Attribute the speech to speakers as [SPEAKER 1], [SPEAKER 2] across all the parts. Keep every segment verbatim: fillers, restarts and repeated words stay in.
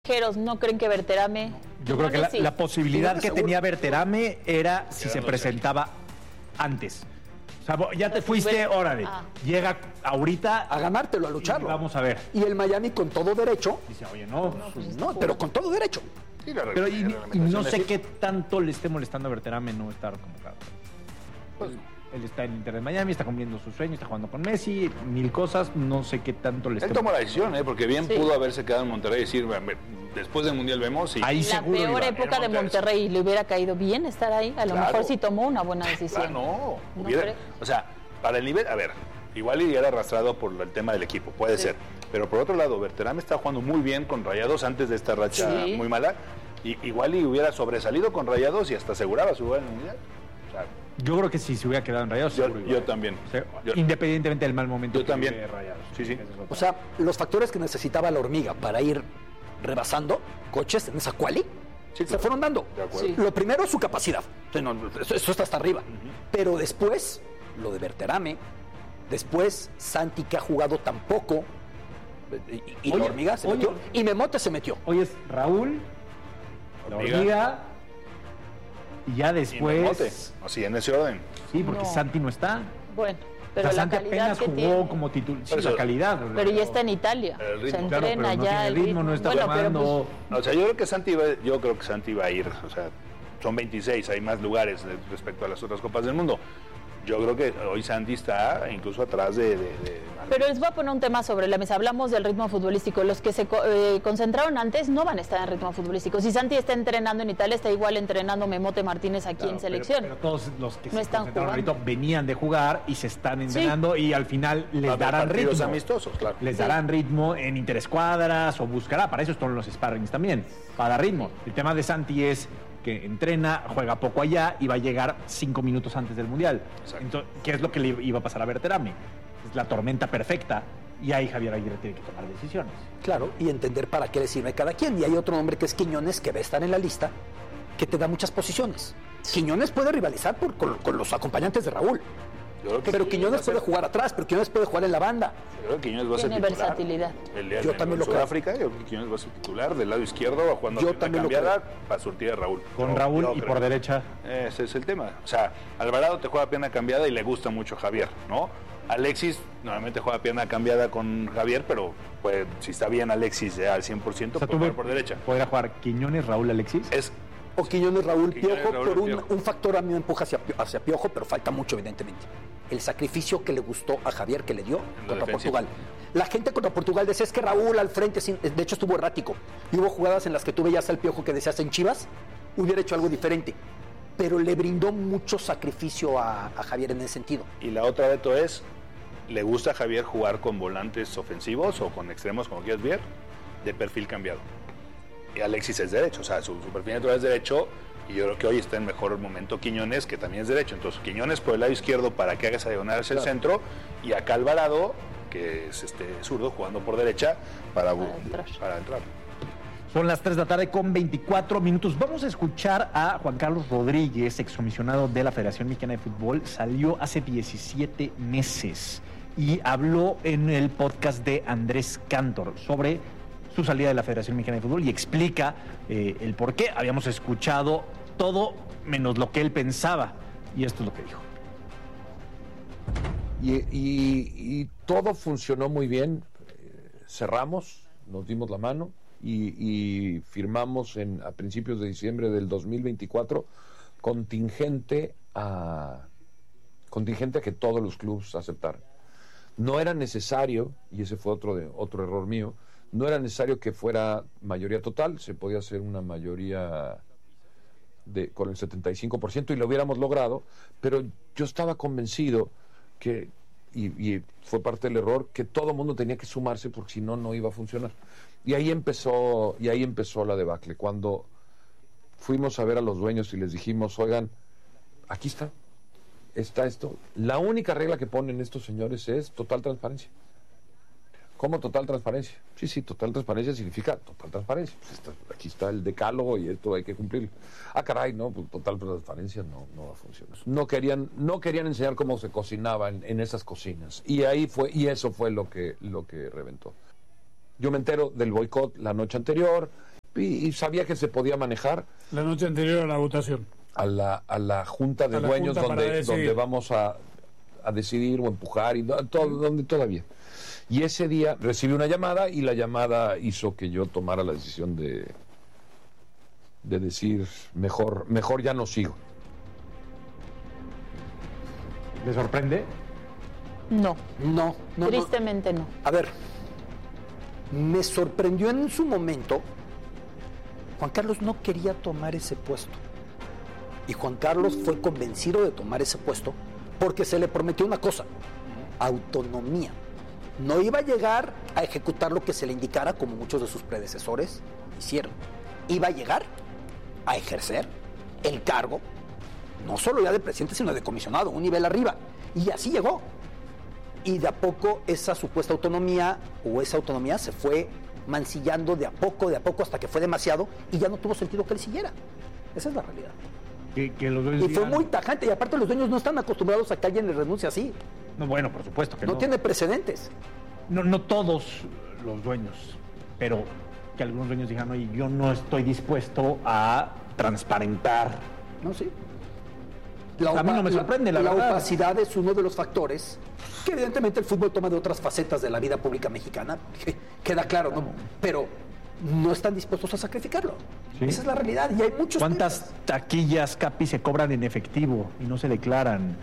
[SPEAKER 1] ¿No creen que Berterame?
[SPEAKER 2] Yo creo que la, la posibilidad que seguro. tenía Berterame era si se presentaba antes. O sea, ya te fuiste, órale. Ah. Llega ahorita
[SPEAKER 3] a ganártelo, a lucharlo.
[SPEAKER 2] Vamos a ver.
[SPEAKER 3] Y el Miami con todo derecho.
[SPEAKER 2] Dice, oye, no.
[SPEAKER 3] No, pues, no pero con todo derecho.
[SPEAKER 2] Sí, la pero y, y no sé qué tanto le esté molestando a Berterame no estar convocado. Pues, él está en Inter de Miami, está cumpliendo su sueño, está jugando con Messi, mil cosas, no sé qué tanto le está...
[SPEAKER 4] Él tomó la decisión, ¿eh? Porque bien sí. pudo haberse quedado en Monterrey y decir, después del Mundial vemos... Y
[SPEAKER 1] ahí la peor época de Monterrey, le hubiera caído bien estar ahí, a lo
[SPEAKER 4] claro.
[SPEAKER 1] mejor sí tomó una buena decisión.
[SPEAKER 4] Claro, no, no hubiera, o sea, para el nivel, a ver, igual iría arrastrado por el tema del equipo, puede sí. ser, pero por otro lado, Berterame está jugando muy bien con Rayados antes de esta racha sí. muy mala, y igual y hubiera sobresalido con Rayados y hasta aseguraba su lugar en el Mundial. O sea,
[SPEAKER 2] yo creo que sí, se hubiera quedado en Rayados.
[SPEAKER 4] Yo, yo también.
[SPEAKER 2] O sea,
[SPEAKER 4] yo,
[SPEAKER 2] independientemente del mal momento
[SPEAKER 4] yo
[SPEAKER 2] que
[SPEAKER 4] también.
[SPEAKER 2] vive Rayados.
[SPEAKER 4] Sí, sí.
[SPEAKER 3] O sea, los factores que necesitaba la hormiga para ir rebasando coches en esa quali sí, claro. se fueron dando. Sí. Lo primero es su capacidad. No, eso, eso está hasta arriba. Uh-huh. Pero después, lo de Berterame, después Santi, que ha jugado tan poco, y, y oye, la hormiga se oye, metió, y Memote se metió.
[SPEAKER 2] Hoy es Raúl, la hormiga, hormiga y ya después...
[SPEAKER 4] Así, en ese orden.
[SPEAKER 2] Sí, porque
[SPEAKER 1] no.
[SPEAKER 2] Santi no está.
[SPEAKER 1] Bueno, pero
[SPEAKER 2] o sea,
[SPEAKER 1] la
[SPEAKER 2] Santi
[SPEAKER 1] calidad
[SPEAKER 2] apenas
[SPEAKER 1] que
[SPEAKER 2] jugó
[SPEAKER 1] tiene.
[SPEAKER 2] como titular. Sí,
[SPEAKER 4] eso,
[SPEAKER 2] la calidad.
[SPEAKER 1] Pero, pero ya está en Italia.
[SPEAKER 4] El ritmo.
[SPEAKER 1] Se entrena
[SPEAKER 2] claro, no
[SPEAKER 1] ya.
[SPEAKER 2] El ritmo, ritmo no está
[SPEAKER 1] bueno,
[SPEAKER 2] tomando.
[SPEAKER 1] Pues,
[SPEAKER 4] o sea, yo creo que Santi va, yo creo que Santi va a ir. O sea, son veintiséis, hay más lugares respecto a las otras Copas del Mundo. Yo creo que hoy Santi está incluso atrás de, de, de...
[SPEAKER 1] Pero les voy a poner un tema sobre la mesa. Hablamos del ritmo futbolístico. Los que se eh, concentraron antes no van a estar en ritmo futbolístico. Si Santi está entrenando en Italia, está igual entrenando Memote Martínez aquí
[SPEAKER 2] claro,
[SPEAKER 1] en selección.
[SPEAKER 2] Pero, pero todos los que
[SPEAKER 1] no
[SPEAKER 2] se
[SPEAKER 1] están
[SPEAKER 2] concentraron ahorita venían de jugar y se están entrenando sí. y al final les darán ritmo.
[SPEAKER 4] amistosos, claro.
[SPEAKER 2] Les
[SPEAKER 1] sí.
[SPEAKER 2] darán ritmo en interescuadras o buscará. Para eso están los sparrings también, para dar ritmo. El tema de Santi es que entrena, juega poco allá y va a llegar cinco minutos antes del Mundial. Entonces, ¿qué es lo que le iba a pasar a Berterame? Es la tormenta perfecta y ahí Javier Aguirre tiene que tomar decisiones.
[SPEAKER 3] Claro, y entender para qué le sirve cada quien. Y hay otro hombre que es Quiñones, que va a estar en la lista, que te da muchas posiciones. Quiñones puede rivalizar por, con, con los acompañantes de Raúl. Pero sí, Quiñones puede jugar atrás, pero Quiñones puede jugar en la banda.
[SPEAKER 4] Yo creo que Quiñones va a ser
[SPEAKER 1] Tiene
[SPEAKER 4] titular.
[SPEAKER 1] versatilidad.
[SPEAKER 4] El día
[SPEAKER 3] yo
[SPEAKER 4] de
[SPEAKER 3] también lo creo.
[SPEAKER 4] Sudáfrica, yo creo que Quiñones va a ser titular del lado izquierdo, va jugando
[SPEAKER 3] yo
[SPEAKER 4] la
[SPEAKER 3] también
[SPEAKER 4] cambiada
[SPEAKER 3] lo creo.
[SPEAKER 4] para surtir a Raúl.
[SPEAKER 2] Con
[SPEAKER 4] yo,
[SPEAKER 2] Raúl
[SPEAKER 4] yo
[SPEAKER 2] y
[SPEAKER 4] creo.
[SPEAKER 2] por derecha.
[SPEAKER 4] Ese es el tema. O sea, Alvarado te juega pierna cambiada y le gusta mucho Javier, ¿no? Alexis normalmente juega pierna cambiada con Javier, pero pues si está bien Alexis ya al cien por ciento,
[SPEAKER 2] o sea,
[SPEAKER 4] puede jugar por derecha.
[SPEAKER 2] ¿Podría jugar Quiñones, Raúl, Alexis?
[SPEAKER 4] Es
[SPEAKER 3] O Quiñones, Raúl,
[SPEAKER 4] Quiñones,
[SPEAKER 3] Piojo,
[SPEAKER 4] Raúl,
[SPEAKER 3] por un,
[SPEAKER 4] Piojo.
[SPEAKER 3] un factor a mí me empuja hacia, hacia Piojo, pero falta mucho, evidentemente. El sacrificio que le gustó a Javier, que le dio contra defensiva. Portugal. La gente contra Portugal decía, es que Raúl al frente, de hecho estuvo errático. Y hubo jugadas en las que tú veías al Piojo que decías en Chivas, hubiera hecho algo diferente. Pero le brindó mucho sacrificio a, a Javier en ese sentido.
[SPEAKER 4] Y la otra, Beto, es, ¿le gusta a Javier jugar con volantes ofensivos o con extremos, como quieras ver, de perfil cambiado? Y Alexis es derecho, o sea, su, su perfil natural es derecho, y yo creo que hoy está en mejor momento Quiñones, que también es derecho. Entonces, Quiñones por el lado izquierdo para que haga esa diagonal hacia claro. el centro, y acá Alvarado, que es este zurdo, jugando por derecha para, para, entrar. para entrar.
[SPEAKER 2] Son las tres de la tarde con veinticuatro minutos. Vamos a escuchar a Juan Carlos Rodríguez, excomisionado de la Federación Mexicana de Fútbol. Salió hace diecisiete meses y habló en el podcast de Andrés Cantor sobre su salida de la Federación Mexicana de Fútbol y explica eh, el por qué. Habíamos escuchado todo menos lo que él pensaba y esto es lo que dijo.
[SPEAKER 5] Y, y, y todo funcionó muy bien. Cerramos, nos dimos la mano y, y firmamos en, a principios de diciembre del dos mil veinticuatro contingente a, contingente a que todos los clubes aceptaran. No era necesario, y ese fue otro, de, otro error mío, no era necesario que fuera mayoría total, se podía hacer una mayoría de, con el setenta y cinco por ciento y lo hubiéramos logrado, pero yo estaba convencido que, y, y fue parte del error, que todo el mundo tenía que sumarse porque si no, no iba a funcionar. Y ahí empezó, y ahí empezó la debacle. Cuando fuimos a ver a los dueños y les dijimos, oigan, aquí está, está esto. La única regla que ponen estos señores es total transparencia. ¿Cómo total transparencia? Sí, sí, total transparencia significa total transparencia. Pues está, aquí está el decálogo y esto hay que cumplirlo. Ah, caray, no, pues total transparencia no, no va a funcionar. No querían, no querían enseñar cómo se cocinaba en, en esas cocinas. Y ahí fue, y eso fue lo que, lo que reventó. Yo me entero del boicot la noche anterior y, y sabía que se podía manejar.
[SPEAKER 6] La noche anterior a la votación.
[SPEAKER 5] A la, a la junta de
[SPEAKER 6] A la
[SPEAKER 5] dueños
[SPEAKER 6] junta
[SPEAKER 5] donde, donde vamos a, a decidir o empujar, y todo, donde todavía. Y ese día recibí una llamada y la llamada hizo que yo tomara la decisión de, de decir, mejor, mejor ya no sigo.
[SPEAKER 2] ¿Le sorprende?
[SPEAKER 1] No.
[SPEAKER 3] No, no.
[SPEAKER 1] Tristemente no.
[SPEAKER 3] no. A ver, me sorprendió en su momento. Juan Carlos no quería tomar ese puesto. Y Juan Carlos fue convencido de tomar ese puesto porque se le prometió una cosa: autonomía. No iba a llegar a ejecutar lo que se le indicara, como muchos de sus predecesores hicieron. Iba a llegar a ejercer el cargo, no solo ya de presidente, sino de comisionado, un nivel arriba. Y así llegó. Y de a poco esa supuesta autonomía o esa autonomía se fue mancillando de a poco, de a poco, hasta que fue demasiado y ya no tuvo sentido que él siguiera. Esa es la realidad.
[SPEAKER 2] Que, que los dueños
[SPEAKER 3] y fue
[SPEAKER 2] digan...
[SPEAKER 3] muy tajante, y aparte los dueños no están acostumbrados a que alguien les renuncie así.
[SPEAKER 2] No, bueno, por supuesto que no.
[SPEAKER 3] No tiene precedentes.
[SPEAKER 2] No, no todos los dueños, pero que algunos dueños digan, oye, yo no estoy dispuesto a transparentar.
[SPEAKER 3] No, sí. La
[SPEAKER 2] a mí no me sorprende, la,
[SPEAKER 3] la
[SPEAKER 2] verdad.
[SPEAKER 3] La opacidad es uno de los factores que evidentemente el fútbol toma de otras facetas de la vida pública mexicana, que queda claro, ¿no? Pero no están dispuestos a sacrificarlo. ¿Sí? Esa es la realidad, y hay muchos...
[SPEAKER 2] ¿Cuántas temas? taquillas, Capi, se cobran en efectivo y no se declaran?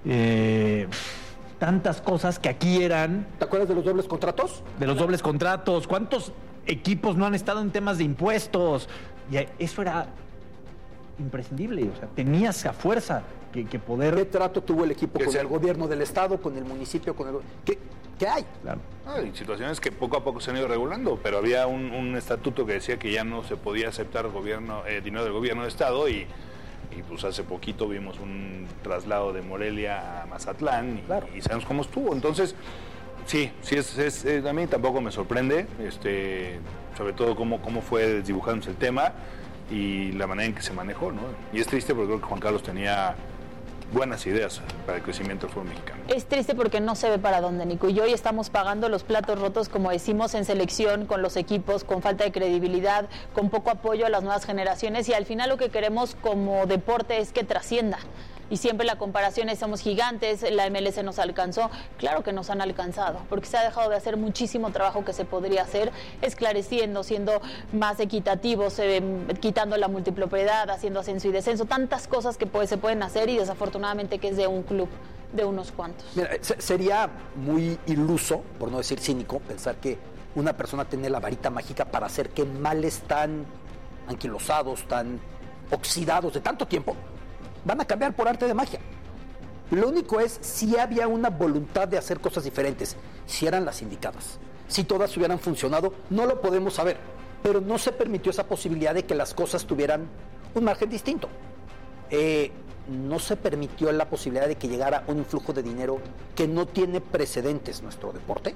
[SPEAKER 2] Eh, tantas cosas que aquí eran...
[SPEAKER 3] ¿Te acuerdas de los dobles contratos?
[SPEAKER 2] De los dobles contratos. ¿Cuántos equipos no han estado en temas de impuestos? Y eso era imprescindible, o sea, tenías a fuerza que, que poder...
[SPEAKER 3] ¿Qué trato tuvo el equipo con
[SPEAKER 4] sea...
[SPEAKER 3] el gobierno del estado, con el municipio, con el... ¿Qué, qué hay?
[SPEAKER 2] Claro.
[SPEAKER 4] Hay situaciones que poco a poco se han ido regulando, pero había un, un estatuto que decía que ya no se podía aceptar gobierno, eh, dinero del gobierno de estado, y, y pues hace poquito vimos un traslado de Morelia a Mazatlán, y,
[SPEAKER 3] claro.
[SPEAKER 4] y sabemos cómo estuvo. Entonces, sí, sí es, es, es, a mí tampoco me sorprende, este, sobre todo cómo, cómo fue desdibujándose el tema y la manera en que se manejó, ¿no? Y es triste porque creo que Juan Carlos tenía buenas ideas para el crecimiento del fútbol mexicano.
[SPEAKER 1] Es triste porque no se ve para dónde, Nico, y hoy estamos pagando los platos rotos, como decimos, en selección, con los equipos, con falta de credibilidad, con poco apoyo a las nuevas generaciones, y al final lo que queremos como deporte es que trascienda. Y siempre la comparación es: somos gigantes, la M L S nos alcanzó. Claro que nos han alcanzado, porque se ha dejado de hacer muchísimo trabajo que se podría hacer, esclareciendo, siendo más equitativos, eh, quitando la multipropiedad, haciendo ascenso y descenso, tantas cosas que pues, se pueden hacer, y desafortunadamente que es de un club, de unos cuantos.
[SPEAKER 3] Mira, sería muy iluso, por no decir cínico, pensar que una persona tiene la varita mágica para hacer que males tan anquilosados, tan oxidados de tanto tiempo, van a cambiar por arte de magia. Lo único es si había una voluntad de hacer cosas diferentes, si eran las indicadas, si todas hubieran funcionado, no lo podemos saber, pero no se permitió esa posibilidad de que las cosas tuvieran un margen distinto. Eh, no se permitió la posibilidad de que llegara un influjo de dinero que no tiene precedentes en nuestro deporte,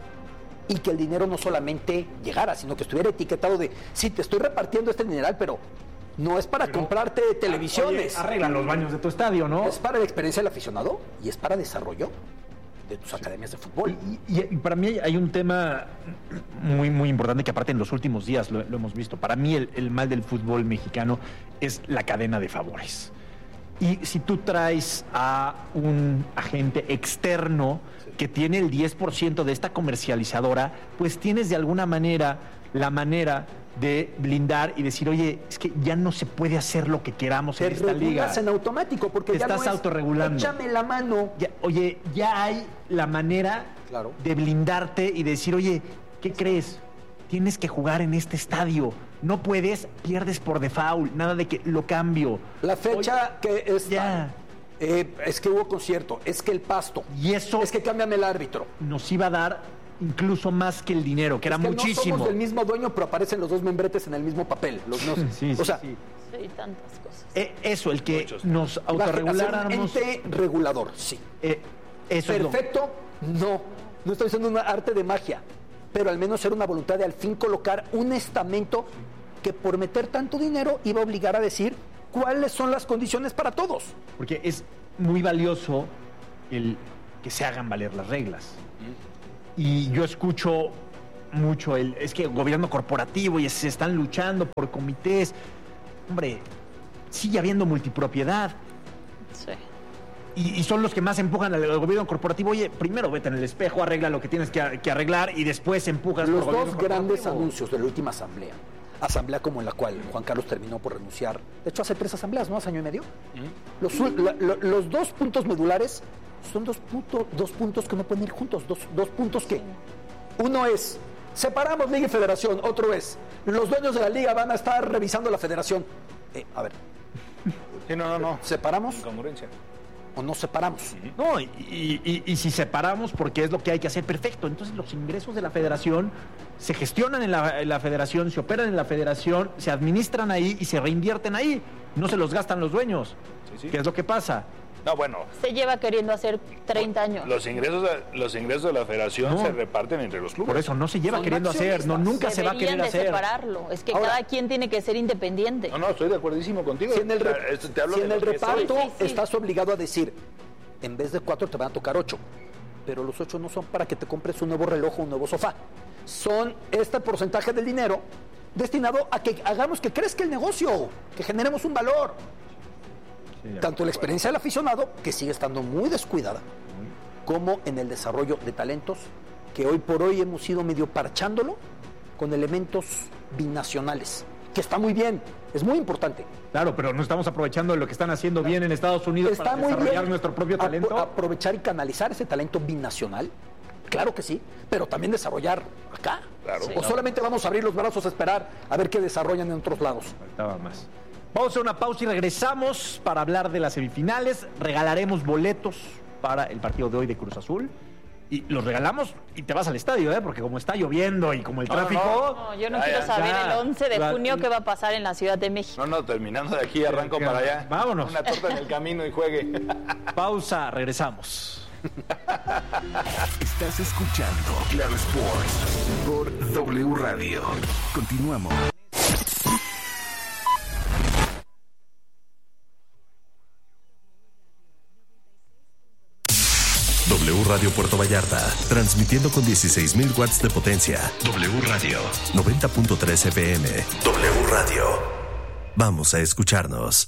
[SPEAKER 3] y que el dinero no solamente llegara, sino que estuviera etiquetado de, sí, te estoy repartiendo este dineral, pero no es para pero, comprarte televisiones.
[SPEAKER 2] Oye, arreglan los baños de tu estadio, ¿no?
[SPEAKER 3] Es para la experiencia del aficionado y es para desarrollo de tus sí. academias de fútbol.
[SPEAKER 2] Y, y, y para mí hay un tema muy, muy importante que aparte en los últimos días lo, lo hemos visto. Para mí el, el mal del fútbol mexicano es la cadena de favores. Y si tú traes a un agente externo sí. que tiene el diez por ciento de esta comercializadora, pues tienes de alguna manera la manera de blindar y decir, oye, es que ya no se puede hacer lo que queramos
[SPEAKER 3] te
[SPEAKER 2] en esta liga.
[SPEAKER 3] Te en automático porque
[SPEAKER 2] te
[SPEAKER 3] ya
[SPEAKER 2] estás
[SPEAKER 3] no es,
[SPEAKER 2] autorregulando.
[SPEAKER 3] Échame la mano.
[SPEAKER 2] Ya, oye, ya hay la manera
[SPEAKER 3] claro.
[SPEAKER 2] de blindarte y decir, oye, ¿qué crees? Tienes que jugar en este estadio. No puedes, pierdes por default. Nada de que lo cambio.
[SPEAKER 3] La fecha oye, que está...
[SPEAKER 2] Ya.
[SPEAKER 3] Eh, es que hubo concierto, es que el pasto.
[SPEAKER 2] Y eso...
[SPEAKER 3] Es que cámbiame el árbitro.
[SPEAKER 2] Nos iba a dar incluso más que el dinero, que
[SPEAKER 3] es
[SPEAKER 2] era
[SPEAKER 3] que
[SPEAKER 2] muchísimo.
[SPEAKER 3] No somos del mismo dueño, pero aparecen los dos membretes en el mismo papel. Los no,
[SPEAKER 2] sí, sí,
[SPEAKER 3] o sea,
[SPEAKER 2] sí.
[SPEAKER 1] Sí, tantas cosas.
[SPEAKER 2] Eh, eso, el que
[SPEAKER 4] Muchos.
[SPEAKER 2] nos autorreguláramos.
[SPEAKER 3] Un ente regulador, sí.
[SPEAKER 2] Eh, eso
[SPEAKER 3] Perfecto,
[SPEAKER 2] es lo...
[SPEAKER 3] no. No estoy diciendo un arte de magia, pero al menos era una voluntad de al fin colocar un estamento que por meter tanto dinero iba a obligar a decir cuáles son las condiciones para todos.
[SPEAKER 2] Porque es muy valioso el que se hagan valer las reglas. Y yo escucho mucho el, es que gobierno corporativo y se están luchando por comités. Hombre, sigue habiendo multipropiedad.
[SPEAKER 1] Sí.
[SPEAKER 2] Y, y son los que más empujan al, al gobierno corporativo. Oye, primero vete en el espejo, arregla lo que tienes que, que arreglar y después empujas.
[SPEAKER 3] Los dos grandes anuncios de la última asamblea, asamblea como en la cual Juan Carlos terminó por renunciar, de hecho hace tres asambleas, ¿no? Hace año y medio. ¿Mm? Los, la, lo, los dos puntos medulares son dos, punto, dos puntos que no pueden ir juntos, dos, dos puntos que... Uno es, separamos Liga y Federación, otro es, los dueños de la Liga van a estar revisando la Federación. Eh, a ver.
[SPEAKER 4] Sí, no, no, no.
[SPEAKER 3] ¿Separamos?
[SPEAKER 4] Incongruencia.
[SPEAKER 3] ¿O no separamos?
[SPEAKER 2] No, y, y, y si separamos, porque es lo que hay que hacer, perfecto. Entonces los ingresos de la federación se gestionan en la, en la federación, se operan en la federación, se administran ahí y se reinvierten ahí. No se los gastan los dueños. Sí, sí. ¿Qué es lo que pasa?
[SPEAKER 4] No, bueno.
[SPEAKER 1] Se lleva queriendo hacer treinta años.
[SPEAKER 4] Los ingresos de, los ingresos de la federación no. se reparten entre los clubes.
[SPEAKER 2] Por eso no se lleva
[SPEAKER 1] Son
[SPEAKER 2] queriendo hacer, no nunca se va a querer
[SPEAKER 1] de
[SPEAKER 2] hacer.
[SPEAKER 1] separarlo. Es que Ahora, cada quien tiene que ser independiente.
[SPEAKER 4] No, no, estoy de acuerdísimo contigo.
[SPEAKER 3] Si en el, re o sea, te hablo si en el reparto
[SPEAKER 1] sí, sí.
[SPEAKER 3] estás obligado a decir, en vez de cuatro te van a tocar ocho. Pero los ocho no son para que te compres un nuevo reloj o un nuevo sofá. Son este porcentaje del dinero destinado a que hagamos que crezca el negocio, que generemos un valor. Sí, tanto la experiencia del aficionado, que sigue estando muy descuidada, como en el desarrollo de talentos, que hoy por hoy hemos ido medio parchándolo con elementos binacionales, que está muy bien, es muy importante.
[SPEAKER 2] Claro, pero no estamos aprovechando lo que están haciendo claro. bien en Estados Unidos
[SPEAKER 3] está
[SPEAKER 2] para
[SPEAKER 3] muy
[SPEAKER 2] desarrollar
[SPEAKER 3] bien
[SPEAKER 2] nuestro propio talento.
[SPEAKER 3] Aprovechar y canalizar ese talento binacional, claro que sí, pero también desarrollar acá. Claro. Sí, o no. solamente vamos a abrir los brazos a esperar a ver qué desarrollan en otros lados.
[SPEAKER 2] Faltaba más. Vamos a hacer una pausa y regresamos para hablar de las semifinales. Regalaremos boletos para el partido de hoy de Cruz Azul. Y los regalamos y te vas al estadio, ¿eh? Porque como está lloviendo y como el no, tráfico...
[SPEAKER 1] No, no yo no ya, quiero ya, saber ya. el once de junio qué va a pasar en la Ciudad de México.
[SPEAKER 4] No, no, terminando de aquí arranco para allá.
[SPEAKER 2] Vámonos.
[SPEAKER 4] Una torta en el camino y juegue.
[SPEAKER 2] Pausa, regresamos.
[SPEAKER 7] Estás escuchando Claro Sports por W Radio. Continuamos. W Radio Puerto Vallarta, transmitiendo con dieciséis mil watts de potencia. W Radio, noventa punto tres F M. W Radio. Vamos a escucharnos.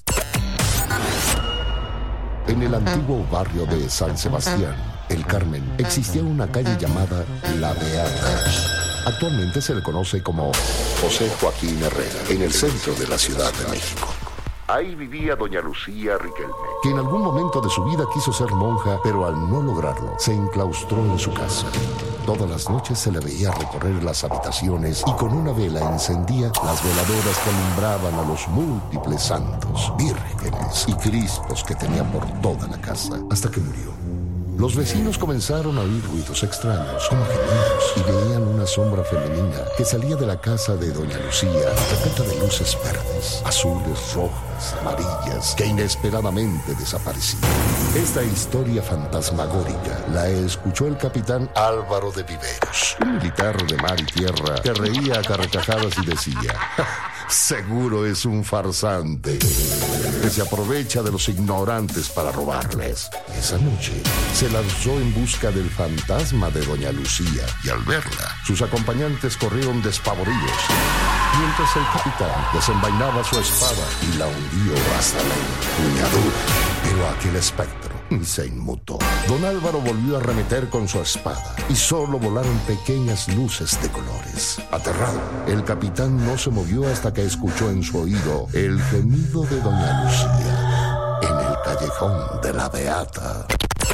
[SPEAKER 8] En el antiguo barrio de San Sebastián, El Carmen, existía una calle llamada La Beata. Actualmente se le conoce como José Joaquín Herrera, en el centro de la Ciudad de México. Ahí vivía doña Lucía Riquelme, que en algún momento de su vida quiso ser monja, pero al no lograrlo, se enclaustró en su casa. Todas las noches se le veía recorrer las habitaciones y con una vela encendía las veladoras que alumbraban a los múltiples santos, vírgenes y cristos que tenía por toda la casa, hasta que murió. Los vecinos comenzaron a oír ruidos extraños, como gemidos, y veían una sombra femenina que salía de la casa de doña Lucía, repleta de luces verdes, azules, rojas, amarillas, que inesperadamente desaparecían. Esta historia fantasmagórica la escuchó el capitán Álvaro de Viveros, un militar de mar y tierra que reía a carcajadas y decía: seguro es un farsante que se aprovecha de los ignorantes para robarles. Esa noche se lanzó en busca del fantasma de doña Lucía y al verla, sus acompañantes corrieron despavoridos, mientras el capitán desenvainaba su espada y la hundió hasta la empuñadura. Pero aquel espectro se inmutó. Don Álvaro volvió a arremeter con su espada y solo volaron pequeñas luces de colores. Aterrado, el capitán no se movió hasta que escuchó en su oído el gemido de doña Lucía en el callejón de la Beata.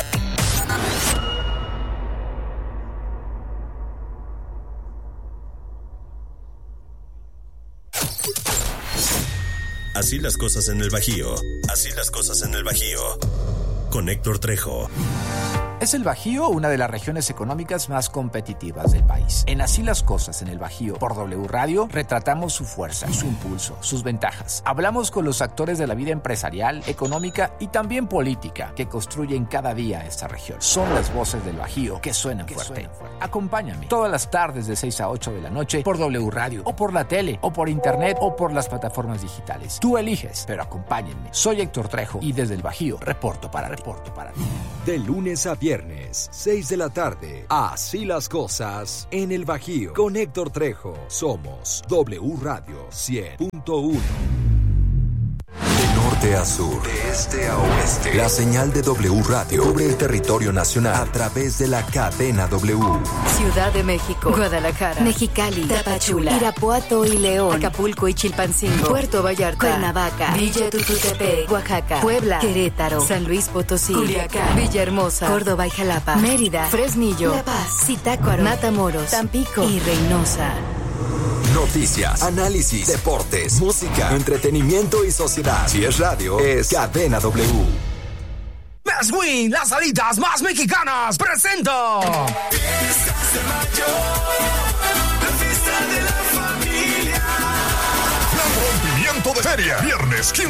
[SPEAKER 7] Así las cosas en el Bajío. Así las cosas en el Bajío. Con Héctor Trejo.
[SPEAKER 9] Es el Bajío una de las regiones económicas más competitivas del país. En Así las cosas en el Bajío, por W Radio, retratamos su fuerza, su impulso, sus ventajas. Hablamos con los actores de la vida empresarial, económica y también política que construyen cada día esta región. Son las voces del Bajío que suenan que fuerte. Suenan fuerte. Acompáñame todas las tardes de seis a ocho de la noche por W Radio, o por la tele, o por internet, o por las plataformas digitales. Tú eliges, pero acompáñenme. Soy Héctor Trejo y desde el Bajío reporto para reporto para ti.
[SPEAKER 7] De lunes a viernes,
[SPEAKER 10] viernes, seis de la tarde. Así las cosas en el Bajío. Con Héctor Trejo. Somos W Radio cien punto uno. De norte a sur, de este a oeste, la señal de W Radio cubre el territorio nacional a través de la cadena W.
[SPEAKER 11] Ciudad de México, Guadalajara, Mexicali, Tapachula, Irapuato y León, Acapulco y Chilpancingo, Puerto Vallarta, Cuernavaca, Villa Tututepec, Oaxaca, Puebla, Querétaro, San Luis Potosí, Culiacán, Villahermosa, Córdoba y Jalapa, Mérida, Fresnillo, La Paz, Zitácuaro, Matamoros, Tampico y Reynosa.
[SPEAKER 10] Noticias, análisis, deportes, música, entretenimiento y sociedad. Si es radio, es Cadena W.
[SPEAKER 12] Más Win, las alitas más mexicanas, presento. Fiestas de mayo, la fiesta de la familia.
[SPEAKER 13] Gran rompimiento de feria. Viernes quince